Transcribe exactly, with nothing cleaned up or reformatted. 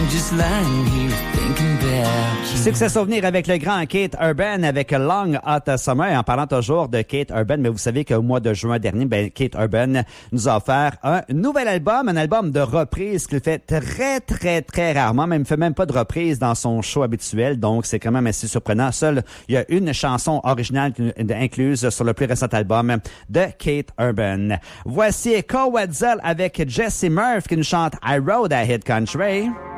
just lying here thinking about you. Succès souvenir avec le grand Kate Urban avec Long Hot Summer. Et en parlant toujours de Kate Urban, mais vous savez qu'au mois de juin dernier, ben, Kate Urban nous a offert un nouvel album, un album de reprise qu'il fait très, très, très rarement. Même, il fait même pas de reprise dans son show habituel. Donc, c'est quand même assez surprenant. Seul, il y a une chanson originale incluse sur le plus récent album de Kate Urban. Voici Cole Wetzel avec Jesse Murphy qui nous chante I Rode a Hit Country.